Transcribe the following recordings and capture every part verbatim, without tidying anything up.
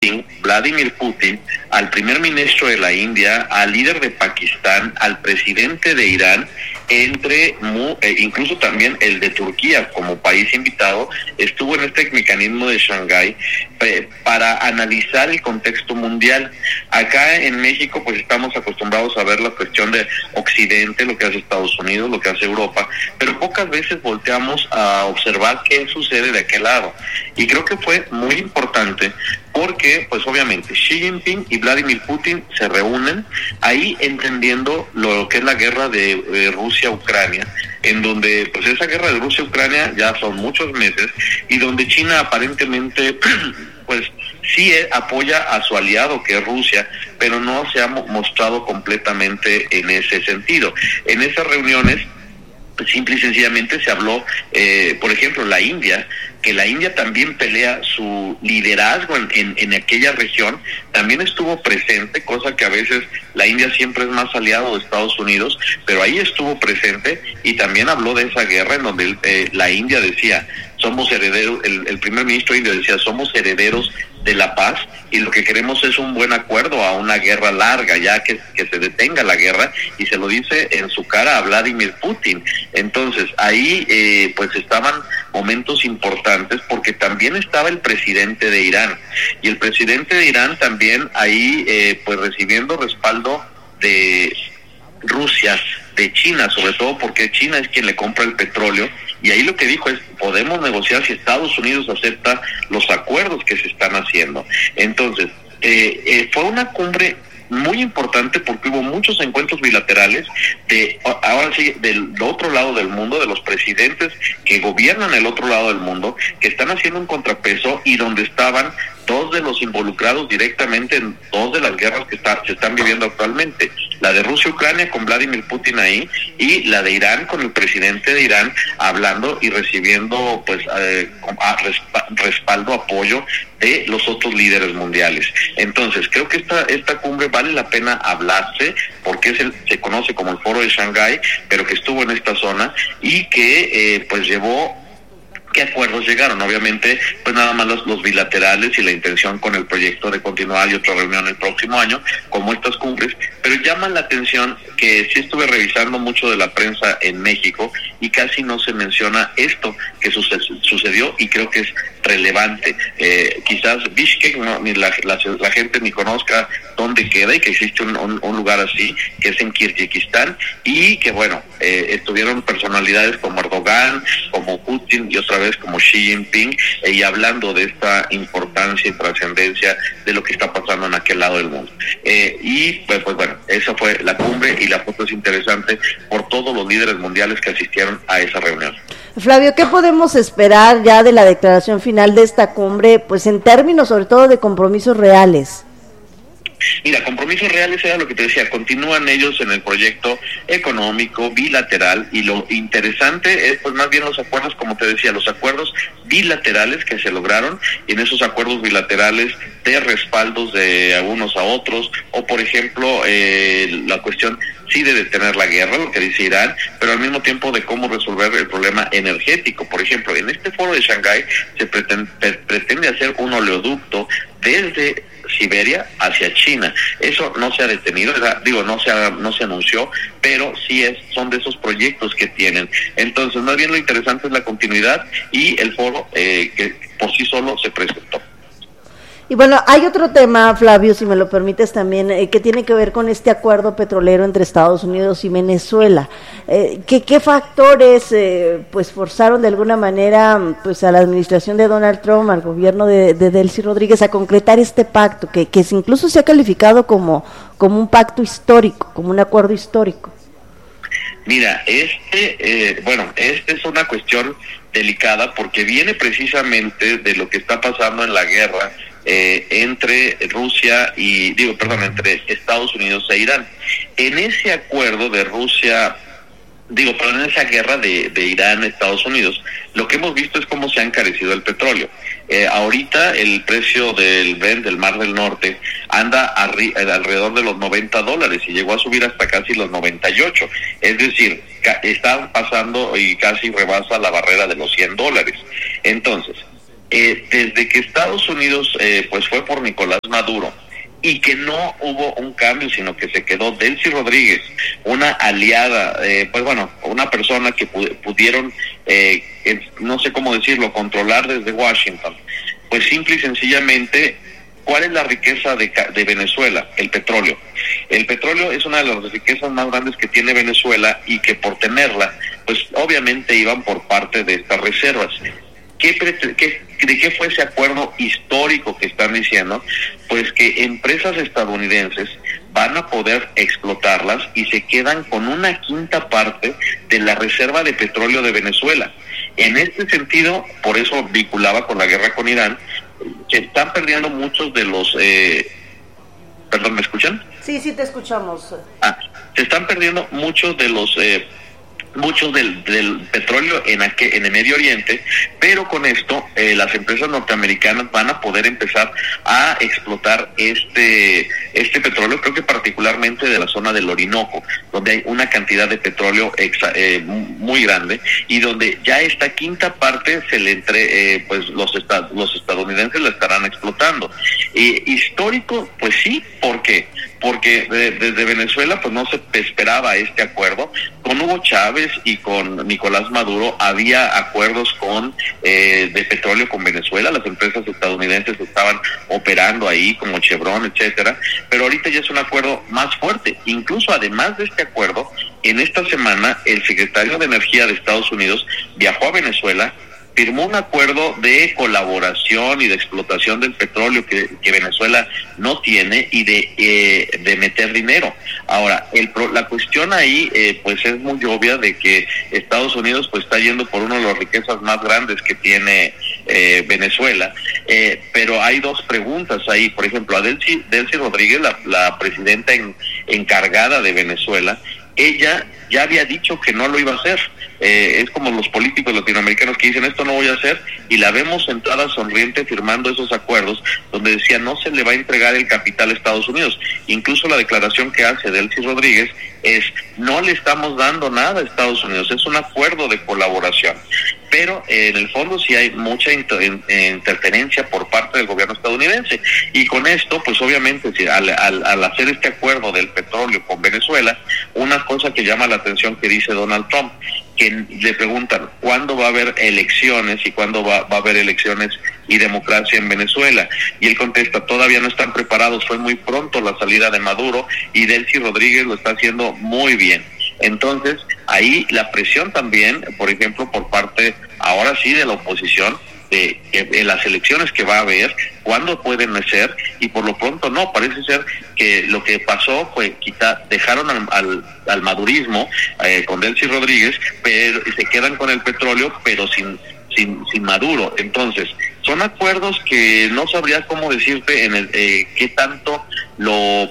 Vladimir Putin, al primer ministro de la India, al líder de Pakistán, al presidente de Irán, entre eh, incluso también el de Turquía como país invitado, estuvo en este mecanismo de Shanghái eh, para analizar el contexto mundial. Acá en México pues estamos acostumbrados a ver la cuestión de Occidente, lo que hace Estados Unidos, lo que hace Europa, pero pocas veces volteamos a observar qué sucede de aquel lado. Y creo que fue muy importante porque, pues obviamente, Xi Jinping y Vladimir Putin se reúnen ahí entendiendo lo que es la guerra de eh, Rusia-Ucrania, en donde, pues esa guerra de Rusia-Ucrania ya son muchos meses, y donde China aparentemente, pues sí eh, apoya a su aliado, que es Rusia, pero no se ha mo- mostrado completamente en ese sentido. En esas reuniones, simple y sencillamente se habló, eh, por ejemplo, la India, que la India también pelea su liderazgo en, en, en aquella región, también estuvo presente, cosa que a veces la India siempre es más aliado de Estados Unidos, pero ahí estuvo presente y también habló de esa guerra en donde eh, la India decía, somos herederos, el, el primer ministro indio decía, somos herederos de la paz y lo que queremos es un buen acuerdo a una guerra larga, ya que, que se detenga la guerra, y se lo dice en su cara a Vladimir Putin. Entonces ahí eh, pues estaban momentos importantes porque también estaba el presidente de Irán, y el presidente de Irán también ahí eh, pues recibiendo respaldo de Rusia, de China, sobre todo porque China es quien le compra el petróleo, y ahí lo que dijo es, podemos negociar si Estados Unidos acepta los acuerdos que se están haciendo. Entonces, eh, eh, fue una cumbre muy importante porque hubo muchos encuentros bilaterales de, ahora sí, del otro lado del mundo, de los presidentes que gobiernan el otro lado del mundo, que están haciendo un contrapeso, y donde estaban dos de los involucrados directamente en dos de las guerras que está, se están viviendo actualmente, la de Rusia-Ucrania con Vladimir Putin ahí, y la de Irán con el presidente de Irán hablando y recibiendo pues eh, respaldo, apoyo de los otros líderes mundiales. Entonces creo que esta esta cumbre vale la pena hablarse porque es el, se conoce como el Foro de Shanghái, pero que estuvo en esta zona y que eh, pues llevó ¿qué acuerdos llegaron? Obviamente, pues nada más los, los bilaterales y la intención con el proyecto de continuar y otra reunión el próximo año, como estas cumbres, pero llama la atención que sí estuve revisando mucho de la prensa en México y casi no se menciona esto que suce- sucedió y creo que es relevante. Eh, quizás Bishkek, no, ni la, la, la gente ni conozca dónde queda y que existe un, un, un lugar así, que es en Kirguistán, y que bueno, eh, estuvieron personalidades como Erdogan, como Putin y otra vez como Xi Jinping, eh, y hablando de esta importancia y trascendencia de lo que está pasando en aquel lado del mundo. Eh, y pues, pues bueno, esa fue la cumbre y la foto es interesante por todos los líderes mundiales que asistieron a esa reunión. Flavio, ¿qué podemos esperar ya de la declaración final de esta cumbre, pues en términos sobre todo de compromisos reales? Mira, compromisos reales era lo que te decía, continúan ellos en el proyecto económico, bilateral, y lo interesante es pues más bien los acuerdos, como te decía, los acuerdos bilaterales que se lograron, y en esos acuerdos bilaterales de respaldos de unos a otros, o por ejemplo, eh, la cuestión sí de detener la guerra, lo que dice Irán, pero al mismo tiempo de cómo resolver el problema energético. Por ejemplo, en este foro de Shanghái se pretende, pretende hacer un oleoducto desde Siberia hacia China. Eso no se ha detenido, digo, no se ha, no se anunció, pero sí es, son de esos proyectos que tienen. Entonces, más bien lo interesante es la continuidad y el foro eh, que por sí solo se presentó. Y bueno, hay otro tema, Flavio, si me lo permites también, eh, que tiene que ver con este acuerdo petrolero entre Estados Unidos y Venezuela. Eh, ¿qué, ¿Qué factores eh, pues forzaron de alguna manera pues a la administración de Donald Trump, al gobierno de, de Delcy Rodríguez, a concretar este pacto, que, que incluso se ha calificado como, como un pacto histórico, como un acuerdo histórico? Mira, este, eh, bueno, esta es una cuestión delicada porque viene precisamente de lo que está pasando en la guerra Eh, entre Rusia y, digo, perdón, entre Estados Unidos e Irán. En ese acuerdo de Rusia, digo, perdón, en esa guerra de, de Irán, Estados Unidos, lo que hemos visto es cómo se ha encarecido el petróleo. Eh, ahorita el precio del Brent, del Mar del Norte, anda arri- alrededor de los noventa dólares y llegó a subir hasta casi los noventa y ocho. Es decir, ca- está pasando y casi rebasa la barrera de los cien dólares. Entonces, eh, desde que Estados Unidos eh, pues fue por Nicolás Maduro, y que no hubo un cambio, sino que se quedó Delcy Rodríguez, una aliada, eh, pues bueno, una persona que pu- pudieron, eh, no sé cómo decirlo, controlar desde Washington. Pues simple y sencillamente, ¿cuál es la riqueza de, de Venezuela? El petróleo. El petróleo es una de las riquezas más grandes que tiene Venezuela, y que por tenerla, pues obviamente iban por parte de estas reservas. ¿Qué, qué, ¿De qué fue ese acuerdo histórico que están diciendo? Pues que empresas estadounidenses van a poder explotarlas y se quedan con una quinta parte de la reserva de petróleo de Venezuela. En este sentido, por eso vinculaba con la guerra con Irán, se están perdiendo muchos de los... Eh, perdón, ¿me escuchan? Sí, sí, te escuchamos. Ah, se están perdiendo muchos de los... Eh, muchos del, del petróleo en, aquel, en el Medio Oriente, pero con esto eh, las empresas norteamericanas van a poder empezar a explotar este este petróleo, creo que particularmente de la zona del Orinoco, donde hay una cantidad de petróleo exa, eh, muy grande, y donde ya esta quinta parte se le entre eh, pues los esta, los estadounidenses la estarán explotando. Eh, histórico, pues sí, ¿por qué? Porque de, desde Venezuela pues no se esperaba este acuerdo. Con Hugo Chávez y con Nicolás Maduro había acuerdos con eh, de petróleo con Venezuela, las empresas estadounidenses estaban operando ahí como Chevron, etcétera, pero ahorita ya es un acuerdo más fuerte. Incluso además de este acuerdo, en esta semana el secretario de Energía de Estados Unidos viajó a Venezuela, firmó un acuerdo de colaboración y de explotación del petróleo que, que Venezuela no tiene, y de eh, de meter dinero. Ahora, el la cuestión ahí eh, pues es muy obvia, de que Estados Unidos pues está yendo por una de las riquezas más grandes que tiene eh, Venezuela, eh, pero hay dos preguntas ahí. Por ejemplo, a Delcy, Delcy Rodríguez, la, la presidenta en, encargada de Venezuela, ella ya había dicho que no lo iba a hacer. Eh, es como los políticos latinoamericanos que dicen esto no voy a hacer, y la vemos sentada sonriente firmando esos acuerdos donde decía no se le va a entregar el capital a Estados Unidos. Incluso la declaración que hace Delcy Rodríguez es no le estamos dando nada a Estados Unidos, es un acuerdo de colaboración. Pero eh, en el fondo sí hay mucha inter interferencia por parte del gobierno estadounidense, y con esto pues obviamente si al, al, al hacer este acuerdo del petróleo con Venezuela, una cosa que llama la atención que dice Donald Trump, que le preguntan ¿cuándo va a haber elecciones y cuándo va, va a haber elecciones y democracia en Venezuela? Y él contesta, todavía no están preparados, fue muy pronto la salida de Maduro, y Delcy Rodríguez lo está haciendo muy bien. Entonces, ahí la presión también, por ejemplo, por parte, ahora sí, de la oposición, de, de, de las elecciones que va a haber, cuándo pueden ser, y por lo pronto no, parece ser que lo que pasó fue quitar, dejaron al, al, al madurismo eh, con Delcy Rodríguez, pero y se quedan con el petróleo, pero sin, sin, sin Maduro. Entonces, son acuerdos que no sabría cómo decirte en el eh, qué tanto lo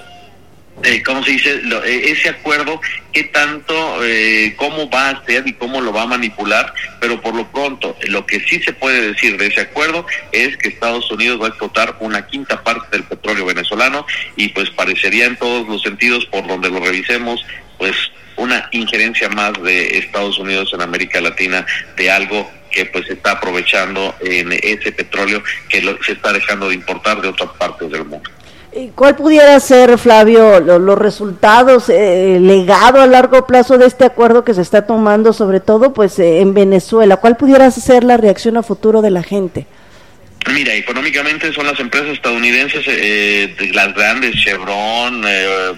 Eh, ¿cómo se dice? Lo, eh, ese acuerdo, qué tanto, eh, cómo va a ser y cómo lo va a manipular, pero por lo pronto, lo que sí se puede decir de ese acuerdo es que Estados Unidos va a explotar una quinta parte del petróleo venezolano, y pues parecería en todos los sentidos, por donde lo revisemos, pues una injerencia más de Estados Unidos en América Latina, de algo que pues se está aprovechando en ese petróleo que lo, se está dejando de importar de otras partes del mundo. ¿Cuál pudiera ser, Flavio, lo, los resultados, eh, legado a largo plazo de este acuerdo que se está tomando, sobre todo pues eh, en Venezuela? ¿Cuál pudiera ser la reacción a futuro de la gente? Mira, económicamente son las empresas estadounidenses, eh, las grandes, Chevron, eh,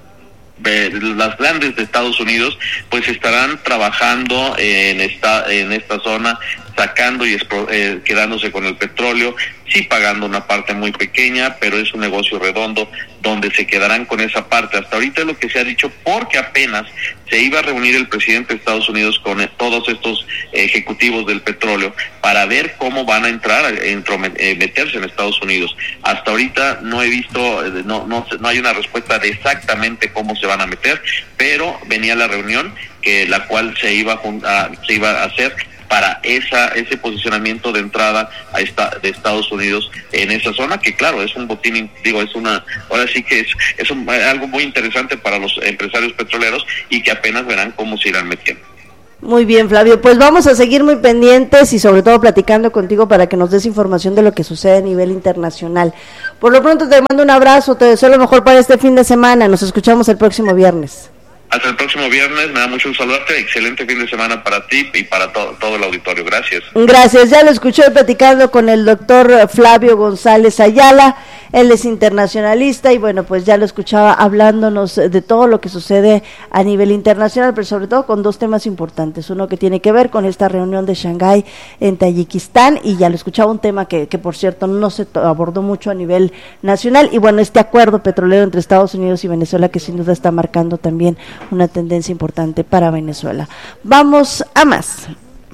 las grandes de Estados Unidos, pues estarán trabajando en esta en esta zona, sacando y eh, quedándose con el petróleo, sí pagando una parte muy pequeña, pero es un negocio redondo donde se quedarán con esa parte. Hasta ahorita es lo que se ha dicho, porque apenas se iba a reunir el presidente de Estados Unidos con todos estos ejecutivos del petróleo para ver cómo van a entrar a meterse en Estados Unidos. Hasta ahorita no he visto, no, no, no hay una respuesta de exactamente cómo se van a meter, pero venía la reunión que la cual se iba a, se iba a hacer para esa ese posicionamiento de entrada a esta, de Estados Unidos en esa zona, que claro, es un botín, digo, es una, ahora sí que es, es un, algo muy interesante para los empresarios petroleros, y que apenas verán cómo se irán metiendo. Muy bien, Flavio, pues vamos a seguir muy pendientes y sobre todo platicando contigo para que nos des información de lo que sucede a nivel internacional. Por lo pronto te mando un abrazo, te deseo lo mejor para este fin de semana, nos escuchamos el próximo viernes. Hasta el próximo viernes, me da mucho saludarte, excelente fin de semana para ti y para to- todo el auditorio, gracias. Gracias, ya lo escuché platicando con el doctor Flavio González Ayala, él es internacionalista y bueno, pues ya lo escuchaba hablándonos de todo lo que sucede a nivel internacional, pero sobre todo con dos temas importantes, uno que tiene que ver con esta reunión de Shanghái en Tayikistán y ya lo escuchaba un tema que, que por cierto no se to- abordó mucho a nivel nacional y bueno, este acuerdo petrolero entre Estados Unidos y Venezuela que sin duda está marcando también una tendencia importante para Venezuela. Vamos a más.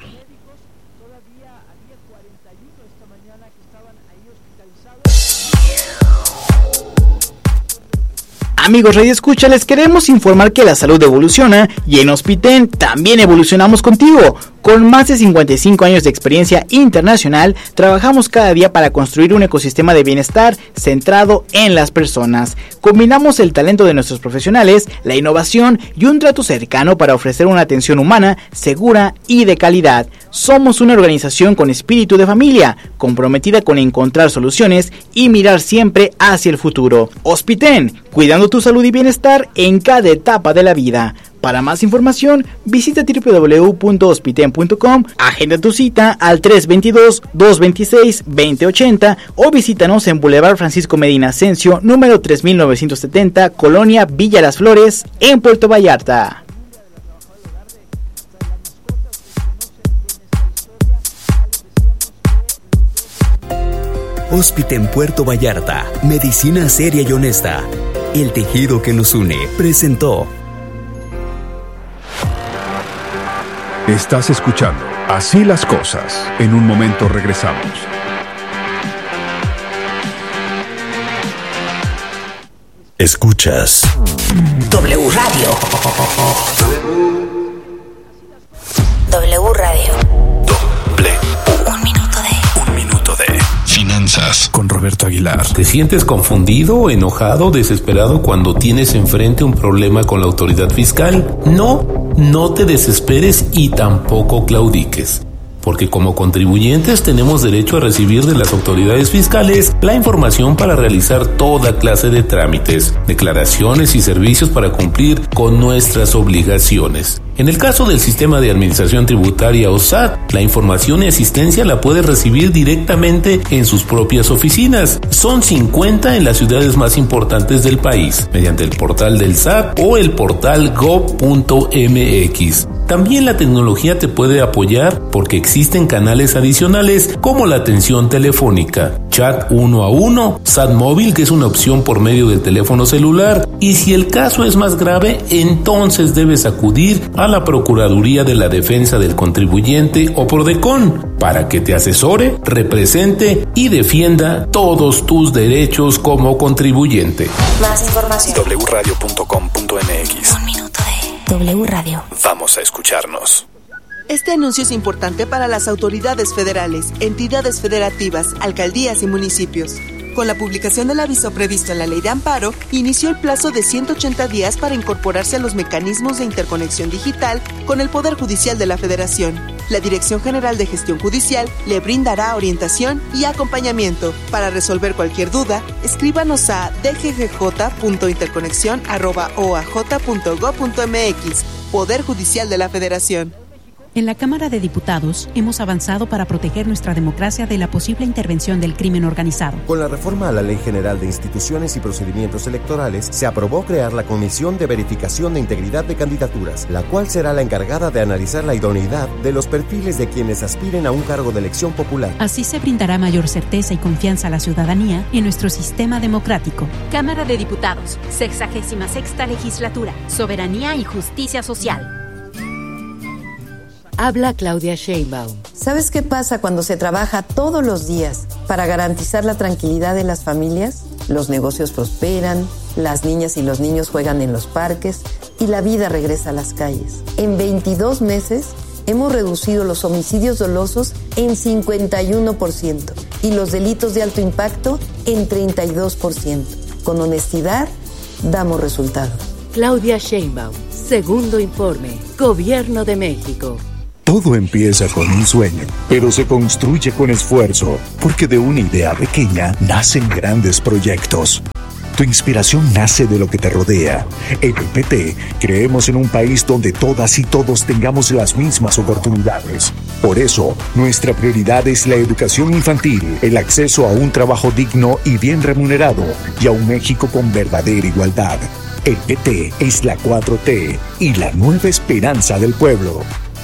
Amigos Radio Escucha, les queremos informar que la salud evoluciona y en Hospiten también evolucionamos contigo. Con más de cincuenta y cinco años de experiencia internacional, trabajamos cada día para construir un ecosistema de bienestar centrado en las personas. Combinamos el talento de nuestros profesionales, la innovación y un trato cercano para ofrecer una atención humana, segura y de calidad. Somos una organización con espíritu de familia, comprometida con encontrar soluciones y mirar siempre hacia el futuro. Hospiten, cuidando tu salud y bienestar en cada etapa de la vida. Para más información, visita doble u doble u doble u punto hospiten punto com, agenda tu cita al tres dos dos, dos dos seis, dos cero ocho cero o visítanos en Boulevard Francisco Medina Ascencio, número tres mil novecientos setenta, Colonia Villa Las Flores, en Puerto Vallarta. Hospiten Puerto Vallarta, medicina seria y honesta. El tejido que nos une presentó. Estás escuchando Así las cosas. En un momento regresamos. Escuchas W Radio. W Radio. W. Un minuto de. Un minuto de finanzas con Roberto Aguilar. ¿Te sientes confundido, enojado, desesperado cuando tienes enfrente un problema con la autoridad fiscal? No, no te desesperes y tampoco claudiques. Porque como contribuyentes tenemos derecho a recibir de las autoridades fiscales la información para realizar toda clase de trámites, declaraciones y servicios para cumplir con nuestras obligaciones. En el caso del Sistema de Administración Tributaria o S A T, la información y asistencia la puedes recibir directamente en sus propias oficinas. Son cincuenta en las ciudades más importantes del país, mediante el portal del S A T o el portal gob punto m x. También la tecnología te puede apoyar porque existen canales adicionales como la atención telefónica, chat uno a uno, S A T móvil, que es una opción por medio del teléfono celular, y si el caso es más grave, entonces debes acudir a la Procuraduría de la Defensa del Contribuyente o Prodecon para que te asesore, represente y defienda todos tus derechos como contribuyente. Más información. doble u radio punto com punto m x. Un minuto de W Radio. Vamos a escucharnos. Este anuncio es importante para las autoridades federales, entidades federativas, alcaldías y municipios. Con la publicación del aviso previsto en la Ley de Amparo, inició el plazo de ciento ochenta días para incorporarse a los mecanismos de interconexión digital con el Poder Judicial de la Federación. La Dirección General de Gestión Judicial le brindará orientación y acompañamiento. Para resolver cualquier duda, escríbanos a d g g j punto interconexión arroba o a j punto gob punto m x, Poder Judicial de la Federación. En la Cámara de Diputados hemos avanzado para proteger nuestra democracia de la posible intervención del crimen organizado. Con la reforma a la Ley General de Instituciones y Procedimientos Electorales, se aprobó crear la Comisión de Verificación de Integridad de Candidaturas, la cual será la encargada de analizar la idoneidad de los perfiles de quienes aspiren a un cargo de elección popular. Así se brindará mayor certeza y confianza a la ciudadanía en nuestro sistema democrático. Cámara de Diputados, sexagésima sexta legislatura, soberanía y justicia social. Habla Claudia Sheinbaum. ¿Sabes qué pasa cuando se trabaja todos los días para garantizar la tranquilidad de las familias? Los negocios prosperan, las niñas y los niños juegan en los parques y la vida regresa a las calles. En veintidós meses hemos reducido los homicidios dolosos en cincuenta y uno por ciento y los delitos de alto impacto en treinta y dos por ciento. Con honestidad, damos resultados. Claudia Sheinbaum. Segundo informe, Gobierno de México. Todo empieza con un sueño, pero se construye con esfuerzo, porque de una idea pequeña nacen grandes proyectos. Tu inspiración nace de lo que te rodea. En el P T creemos en un país donde todas y todos tengamos las mismas oportunidades. Por eso, nuestra prioridad es la educación infantil, el acceso a un trabajo digno y bien remunerado, y a un México con verdadera igualdad. El P T es la cuatro T y la nueva esperanza del pueblo.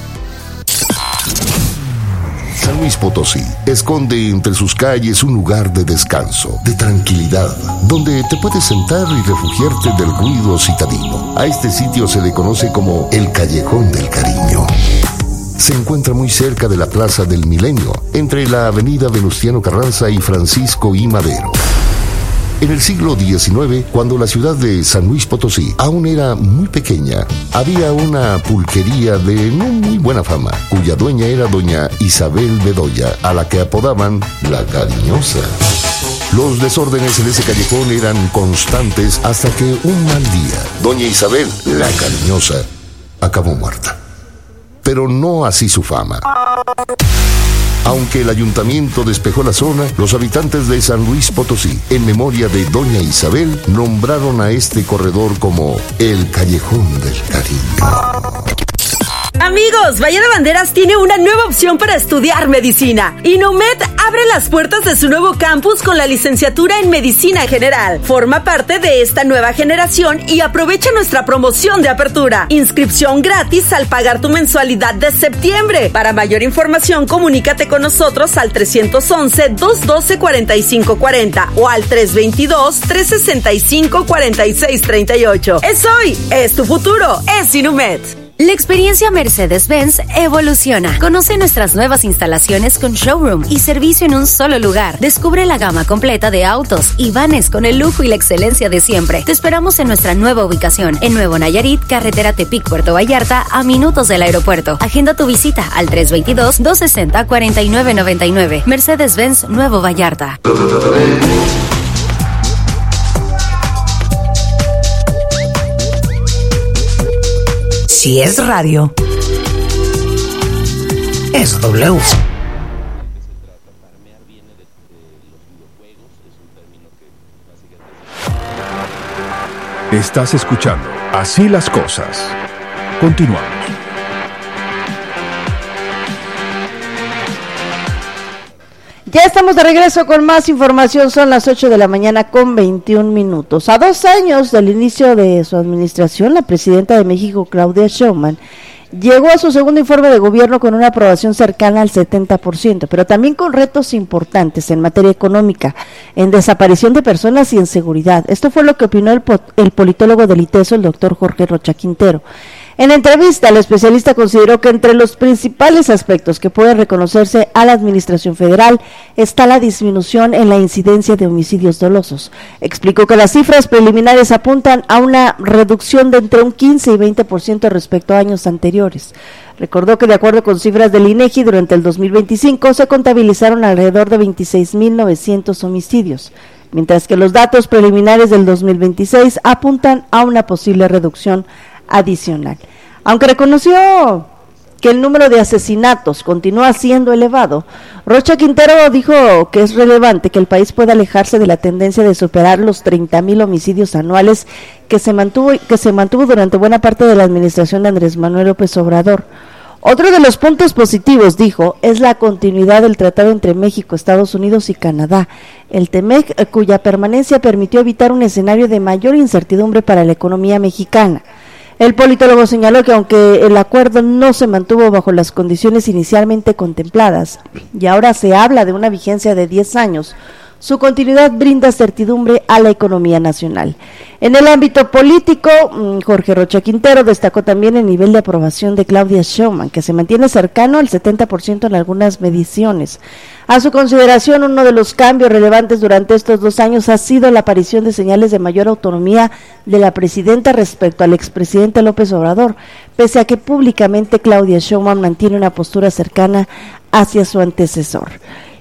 San Luis Potosí esconde entre sus calles un lugar de descanso, de tranquilidad, donde te puedes sentar y refugiarte del ruido citadino. A este sitio se le conoce como el Callejón del Cariño. Se encuentra muy cerca de la Plaza del Milenio, entre la avenida Venustiano Carranza y Francisco I. Madero. En el siglo diecinueve, cuando la ciudad de San Luis Potosí aún era muy pequeña, había una pulquería de no muy buena fama, cuya dueña era doña Isabel Bedoya, a la que apodaban la Cariñosa. Los desórdenes en ese callejón eran constantes hasta que un mal día, doña Isabel, la Cariñosa, acabó muerta. Pero no así su fama. Aunque el ayuntamiento despejó la zona, los habitantes de San Luis Potosí, en memoria de doña Isabel, nombraron a este corredor como el Callejón del Cariño. Amigos, Bahía de Banderas tiene una nueva opción para estudiar medicina. Inumet abre las puertas de su nuevo campus con la licenciatura en Medicina General. Forma parte de esta nueva generación y aprovecha nuestra promoción de apertura. Inscripción gratis al pagar tu mensualidad de septiembre. Para mayor información, comunícate con nosotros al tres once, dos doce, cuarenta y cinco cuarenta o al tres veintidós, tres sesenta y cinco, cuarenta y seis treinta y ocho. Es hoy, es tu futuro, es Inumet. La experiencia Mercedes-Benz evoluciona. Conoce nuestras nuevas instalaciones con showroom y servicio en un solo lugar. Descubre la gama completa de autos y vanes con el lujo y la excelencia de siempre. Te esperamos en nuestra nueva ubicación, en Nuevo Nayarit, carretera Tepic-Puerto Vallarta, a minutos del aeropuerto. Agenda tu visita al tres veintidós, dos sesenta, cuarenta y nueve noventa y nueve. Mercedes-Benz Nuevo Vallarta. Si es radio, es W. Estás escuchando Así las Cosas. Continuamos. Ya estamos de regreso con más información, son las ocho de la mañana con veintiún minutos. A dos años del inicio de su administración, la presidenta de México, Claudia Sheinbaum, llegó a su segundo informe de gobierno con una aprobación cercana al setenta por ciento, pero también con retos importantes en materia económica, en desaparición de personas y en seguridad. Esto fue lo que opinó el, el politólogo del ITESO, el doctor Jorge Rocha Quintero. En entrevista, el especialista consideró que entre los principales aspectos que puede reconocerse a la Administración Federal está la disminución en la incidencia de homicidios dolosos. Explicó que las cifras preliminares apuntan a una reducción de entre un quince y veinte por ciento respecto a años anteriores. Recordó que de acuerdo con cifras del INEGI, durante el dos mil veinticinco se contabilizaron alrededor de veintiséis mil novecientos homicidios, mientras que los datos preliminares del dos mil veintiséis apuntan a una posible reducción adicional. Aunque reconoció que el número de asesinatos continúa siendo elevado, Rocha Quintero dijo que es relevante que el país pueda alejarse de la tendencia de superar los treinta mil homicidios anuales que se mantuvo que se mantuvo durante buena parte de la administración de Andrés Manuel López Obrador. Otro de los puntos positivos, dijo, es la continuidad del tratado entre México, Estados Unidos y Canadá, el TEMEC, cuya permanencia permitió evitar un escenario de mayor incertidumbre para la economía mexicana. El politólogo señaló que aunque el acuerdo no se mantuvo bajo las condiciones inicialmente contempladas y ahora se habla de una vigencia de diez años, su continuidad brinda certidumbre a la economía nacional. En el ámbito político, Jorge Rocha Quintero destacó también el nivel de aprobación de Claudia Sheinbaum, que se mantiene cercano al setenta por ciento en algunas mediciones. A su consideración, uno de los cambios relevantes durante estos dos años ha sido la aparición de señales de mayor autonomía de la presidenta respecto al expresidente López Obrador, pese a que públicamente Claudia Sheinbaum mantiene una postura cercana hacia su antecesor.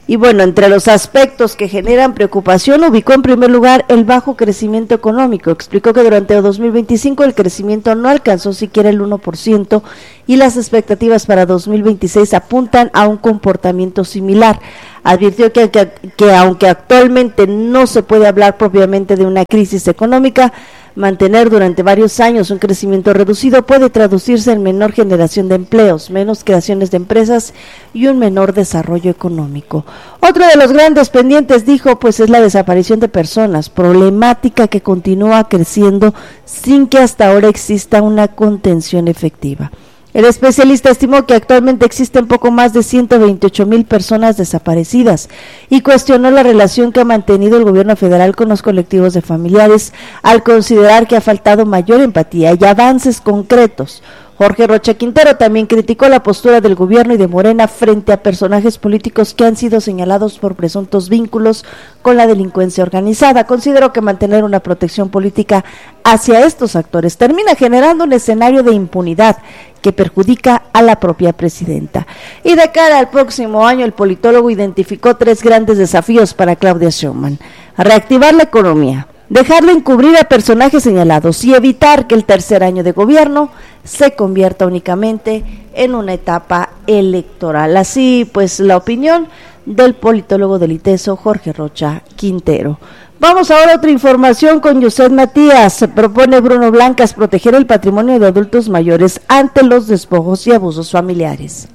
Y bueno, entre los aspectos que generan preocupación, ubicó en primer lugar el bajo crecimiento económico. Explicó que durante dos mil veinticinco el crecimiento no alcanzó siquiera el uno por ciento y las expectativas para dos mil veintiséis apuntan a un comportamiento similar. Advirtió que, que, que aunque actualmente no se puede hablar propiamente de una crisis económica, mantener durante varios años un crecimiento reducido puede traducirse en menor generación de empleos, menos creaciones de empresas y un menor desarrollo económico. Otro de los grandes pendientes, dijo, pues es la desaparición de personas, problemática que continúa creciendo sin que hasta ahora exista una contención efectiva. El especialista estimó que actualmente existen poco más de ciento veintiocho mil personas desaparecidas y cuestionó la relación que ha mantenido el gobierno federal con los colectivos de familiares al considerar que ha faltado mayor empatía y avances concretos. Jorge Rocha Quintero también criticó la postura del gobierno y de Morena frente a personajes políticos que han sido señalados por presuntos vínculos con la delincuencia organizada. Consideró que mantener una protección política hacia estos actores termina generando un escenario de impunidad que perjudica a la propia presidenta. Y de cara al próximo año, el politólogo identificó tres grandes desafíos para Claudia Sheinbaum: reactivar la economía, dejarle encubrir a personajes señalados y evitar que el tercer año de gobierno se convierta únicamente en una etapa electoral. Así pues, la opinión del politólogo del ITESO, Jorge Rocha Quintero. Vamos ahora a otra información con Yuset Matías. Se propone Bruno Blancas proteger el patrimonio de adultos mayores ante los despojos y abusos familiares.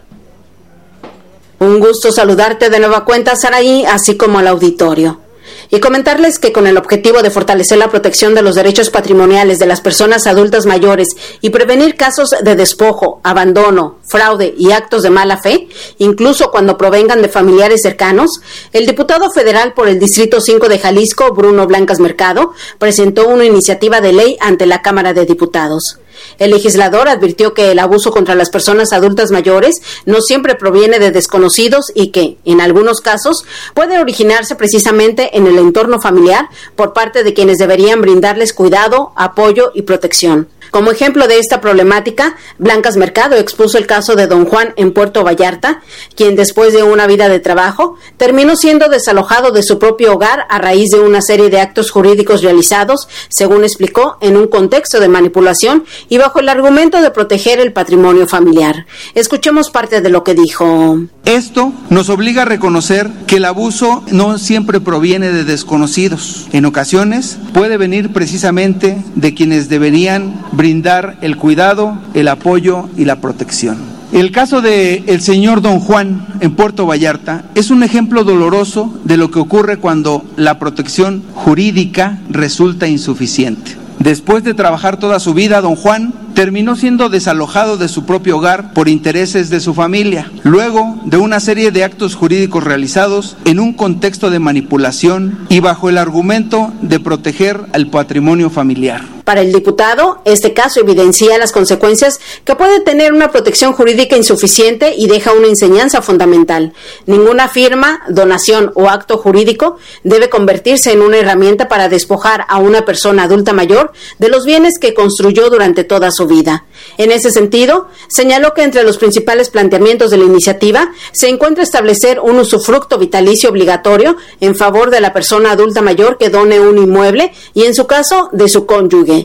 Un gusto saludarte de nueva cuenta, Saraí, así como al auditorio. Y comentarles que con el objetivo de fortalecer la protección de los derechos patrimoniales de las personas adultas mayores y prevenir casos de despojo, abandono, fraude y actos de mala fe, incluso cuando provengan de familiares cercanos, el diputado federal por el Distrito cinco de Jalisco, Bruno Blancas Mercado, presentó una iniciativa de ley ante la Cámara de Diputados. El legislador advirtió que el abuso contra las personas adultas mayores no siempre proviene de desconocidos y que, en algunos casos, puede originarse precisamente en el entorno familiar por parte de quienes deberían brindarles cuidado, apoyo y protección. Como ejemplo de esta problemática, Blancas Mercado expuso el caso de don Juan en Puerto Vallarta, quien después de una vida de trabajo terminó siendo desalojado de su propio hogar a raíz de una serie de actos jurídicos realizados, según explicó, en un contexto de manipulación y bajo el argumento de proteger el patrimonio familiar. Escuchemos parte de lo que dijo. Esto nos obliga a reconocer que el abuso no siempre proviene de desconocidos. En ocasiones puede venir precisamente de quienes deberían brindar el cuidado, el apoyo y la protección. El caso de el señor don Juan en Puerto Vallarta es un ejemplo doloroso de lo que ocurre cuando la protección jurídica resulta insuficiente. Después de trabajar toda su vida, don Juan terminó siendo desalojado de su propio hogar por intereses de su familia, luego de una serie de actos jurídicos realizados en un contexto de manipulación y bajo el argumento de proteger al patrimonio familiar. Para el diputado, este caso evidencia las consecuencias que puede tener una protección jurídica insuficiente y deja una enseñanza fundamental. Ninguna firma, donación o acto jurídico debe convertirse en una herramienta para despojar a una persona adulta mayor de los bienes que construyó durante toda su vida. En ese sentido, señaló que entre los principales planteamientos de la iniciativa se encuentra establecer un usufructo vitalicio obligatorio en favor de la persona adulta mayor que done un inmueble y, en su caso, de su cónyuge.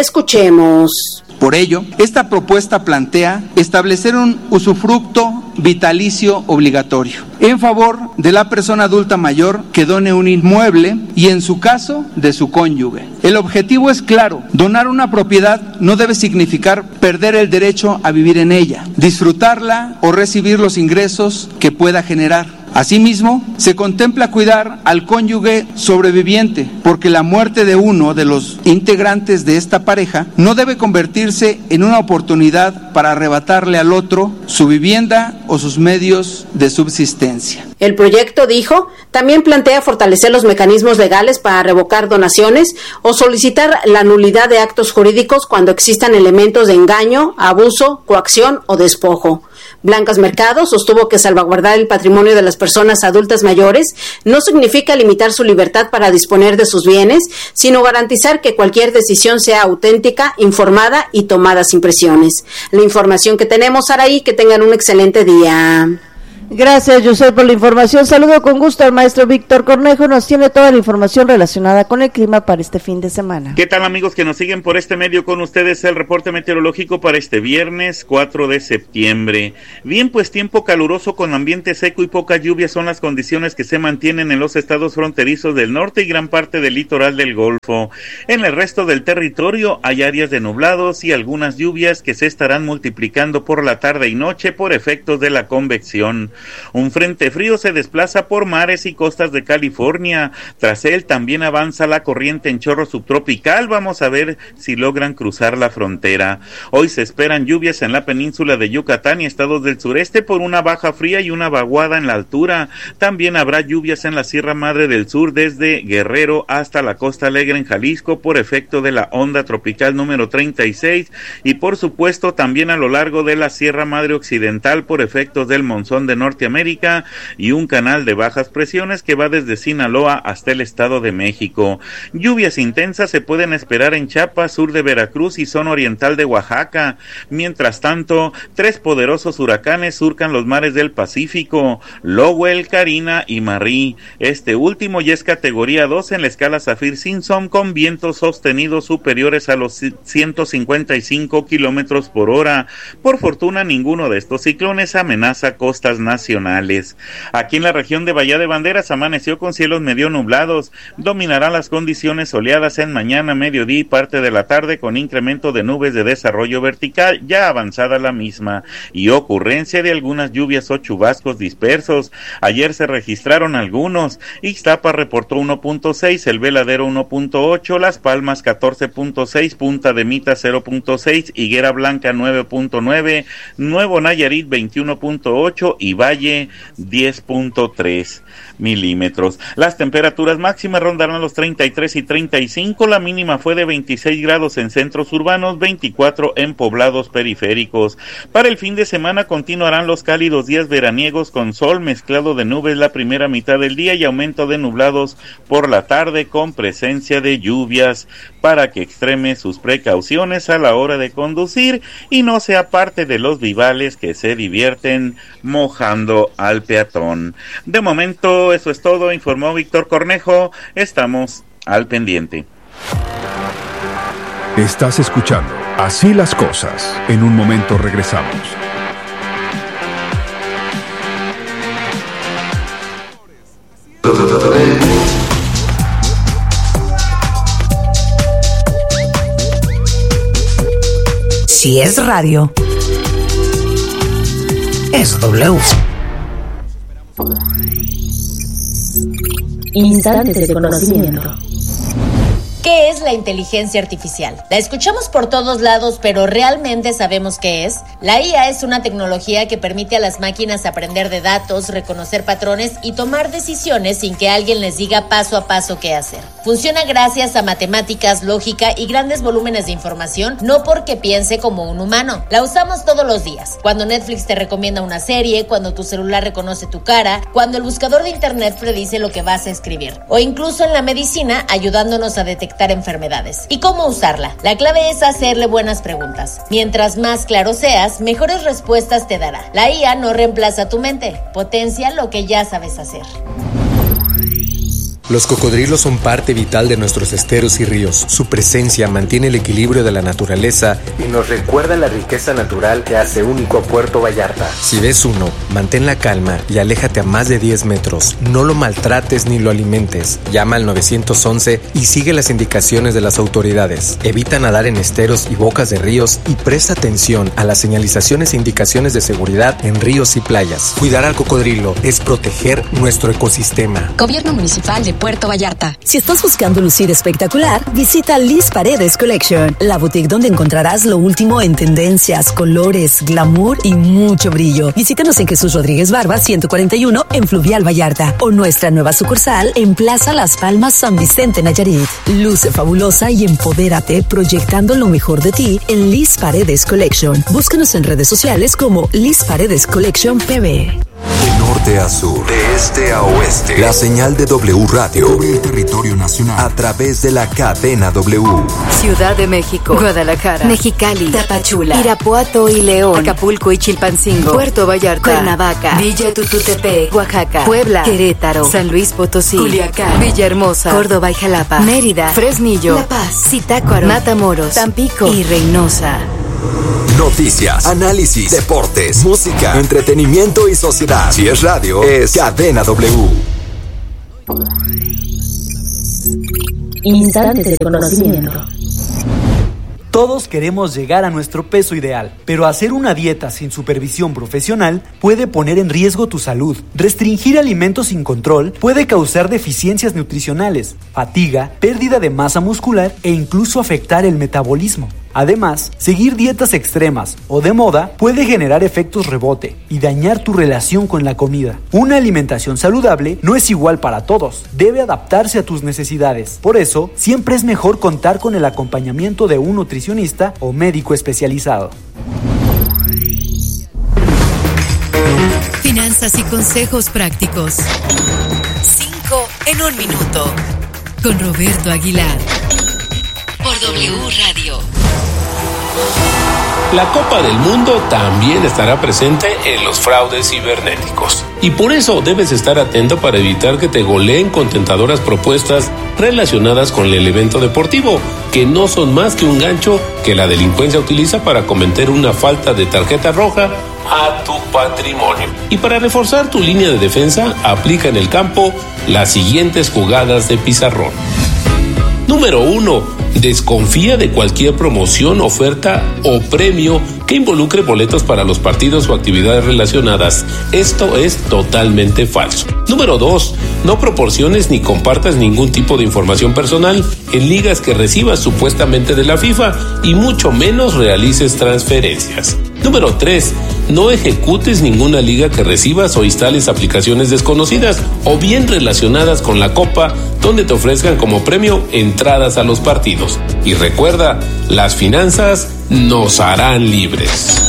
Escuchemos. Por ello, esta propuesta plantea establecer un usufructo vitalicio obligatorio en favor de la persona adulta mayor que done un inmueble y, en su caso, de su cónyuge. El objetivo es claro: donar una propiedad no debe significar perder el derecho a vivir en ella, disfrutarla o recibir los ingresos que pueda generar. Asimismo, se contempla cuidar al cónyuge sobreviviente, porque la muerte de uno de los integrantes de esta pareja no debe convertirse en una oportunidad para arrebatarle al otro su vivienda o sus medios de subsistencia. El proyecto, dijo, también plantea fortalecer los mecanismos legales para revocar donaciones o solicitar la nulidad de actos jurídicos cuando existan elementos de engaño, abuso, coacción o despojo. Blancas Mercado sostuvo que salvaguardar el patrimonio de las personas adultas mayores no significa limitar su libertad para disponer de sus bienes, sino garantizar que cualquier decisión sea auténtica, informada y tomada sin presiones. La información que tenemos, Araí, que tengan un excelente día. Gracias, José, por la información. Saludo con gusto al maestro Víctor Cornejo. Nos tiene toda la información relacionada con el clima para este fin de semana. ¿Qué tal, amigos que nos siguen por este medio? Con ustedes el reporte meteorológico para este viernes cuatro de septiembre. Bien, pues tiempo caluroso con ambiente seco y poca lluvia son las condiciones que se mantienen en los estados fronterizos del norte y gran parte del litoral del Golfo. En el resto del territorio hay áreas de nublados y algunas lluvias que se estarán multiplicando por la tarde y noche por efectos de la convección. Un frente frío se desplaza por mares y costas de California. Tras él también avanza la corriente en chorro subtropical. Vamos a ver si logran cruzar la frontera. Hoy se esperan lluvias en la península de Yucatán y estados del sureste por una baja fría y una vaguada en la altura. También habrá lluvias en la Sierra Madre del Sur desde Guerrero hasta la Costa Alegre en Jalisco por efecto de la onda tropical número treinta y seis y por supuesto también a lo largo de la Sierra Madre Occidental por efectos del monzón de Norteamérica y un canal de bajas presiones que va desde Sinaloa hasta el Estado de México. Lluvias intensas se pueden esperar en Chiapas, sur de Veracruz y zona oriental de Oaxaca. Mientras tanto, tres poderosos huracanes surcan los mares del Pacífico, Lowell, Karina y Marie. Este último ya es categoría dos en la escala Saffir-Simpson con vientos sostenidos superiores a los ciento cincuenta y cinco kilómetros por hora. Por fortuna, ninguno de estos ciclones amenaza costas nacionales. Aquí en la región de Bahía de Banderas amaneció con cielos medio nublados. Dominarán las condiciones soleadas en mañana, mediodía y parte de la tarde con incremento de nubes de desarrollo vertical ya avanzada la misma y ocurrencia de algunas lluvias o chubascos dispersos. Ayer se registraron algunos. Ixtapa reportó uno punto seis, El Veladero uno punto ocho, Las Palmas catorce punto seis, Punta de Mita cero punto seis, Higuera Blanca nueve punto nueve, Nuevo Nayarit veintiuno punto ocho y Valle diez punto tres milímetros. Las temperaturas máximas rondarán los treinta y tres y treinta y cinco, la mínima fue de veintiséis grados en centros urbanos, veinticuatro en poblados periféricos. Para el fin de semana continuarán los cálidos días veraniegos con sol mezclado de nubes la primera mitad del día y aumento de nublados por la tarde con presencia de lluvias, para que extreme sus precauciones a la hora de conducir y no sea parte de los vivales que se divierten mojando al peatón. De momento eso es todo, informó Víctor Cornejo. Estamos al pendiente. Estás escuchando Así las Cosas. En un momento regresamos. Si es radio, es W. Instantes de conocimiento. ¿Qué es la inteligencia artificial? La escuchamos por todos lados, pero ¿realmente sabemos qué es? La I A es una tecnología que permite a las máquinas aprender de datos, reconocer patrones y tomar decisiones sin que alguien les diga paso a paso qué hacer. Funciona gracias a matemáticas, lógica y grandes volúmenes de información, no porque piense como un humano. La usamos todos los días. Cuando Netflix te recomienda una serie, cuando tu celular reconoce tu cara, cuando el buscador de internet predice lo que vas a escribir, o incluso en la medicina ayudándonos a detectar enfermedades. ¿Y cómo usarla? La clave es hacerle buenas preguntas. Mientras más claro seas, mejores respuestas te dará. La I A no reemplaza tu mente, potencia lo que ya sabes hacer. Los cocodrilos son parte vital de nuestros esteros y ríos. Su presencia mantiene el equilibrio de la naturaleza y nos recuerda la riqueza natural que hace único a Puerto Vallarta. Si ves uno, mantén la calma y aléjate a más de diez metros. No lo maltrates ni lo alimentes. Llama al nueve once y sigue las indicaciones de las autoridades. Evita nadar en esteros y bocas de ríos y presta atención a las señalizaciones e indicaciones de seguridad en ríos y playas. Cuidar al cocodrilo es proteger nuestro ecosistema. Gobierno Municipal de Puerto Vallarta. Si estás buscando lucir espectacular, visita Liz Paredes Collection, la boutique donde encontrarás lo último en tendencias, colores, glamour y mucho brillo. Visítanos en Jesús Rodríguez Barba ciento cuarenta y uno en Fluvial Vallarta o nuestra nueva sucursal en Plaza Las Palmas San Vicente Nayarit. Luce fabulosa y empodérate proyectando lo mejor de ti en Liz Paredes Collection. Búscanos en redes sociales como Liz Paredes Collection P B. De norte a sur, de este a oeste, la señal de W Radio cubre el territorio nacional a través de la cadena W. Ciudad de México, Guadalajara, Mexicali, Tapachula, Irapuato y León, Acapulco y Chilpancingo, Puerto Vallarta, Cuernavaca, Villa Tututepec, Oaxaca, Puebla, Querétaro, San Luis Potosí, Culiacán, Villahermosa, Córdoba y Jalapa, Mérida, Fresnillo, La Paz, Zitácuaro, Matamoros, Tampico y Reynosa. Noticias, análisis, deportes, música, entretenimiento y sociedad. Si es radio, es Cadena W. Instantes de conocimiento. Todos queremos llegar a nuestro peso ideal, pero hacer una dieta sin supervisión profesional puede poner en riesgo tu salud. Restringir alimentos sin control puede causar deficiencias nutricionales, fatiga, pérdida de masa muscular e incluso afectar el metabolismo. Además, seguir dietas extremas o de moda puede generar efectos rebote y dañar tu relación con la comida. Una alimentación saludable no es igual para todos, debe adaptarse a tus necesidades. Por eso, siempre es mejor contar con el acompañamiento de un nutricionista o médico especializado. Finanzas y consejos prácticos. Cinco en un minuto. Con Roberto Aguilar. Por W Radio. La Copa del Mundo también estará presente en los fraudes cibernéticos. Y por eso debes estar atento para evitar que te goleen con tentadoras propuestas relacionadas con el evento deportivo, que no son más que un gancho que la delincuencia utiliza para cometer una falta de tarjeta roja a tu patrimonio. Y para reforzar tu línea de defensa, aplica en el campo las siguientes jugadas de pizarrón. Número uno. Desconfía de cualquier promoción, oferta o premio que involucre boletos para los partidos o actividades relacionadas. Esto es totalmente falso. Número dos. No proporciones ni compartas ningún tipo de información personal en ligas que recibas supuestamente de la FIFA y mucho menos realices transferencias. Número tres. No ejecutes ninguna liga que recibas o instales aplicaciones desconocidas o bien relacionadas con la Copa donde te ofrezcan como premio entradas a los partidos. Y recuerda, las finanzas nos harán libres.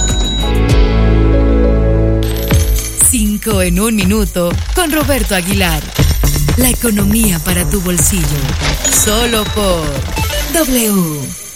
Cinco en un minuto con Roberto Aguilar. La economía para tu bolsillo. Solo por W.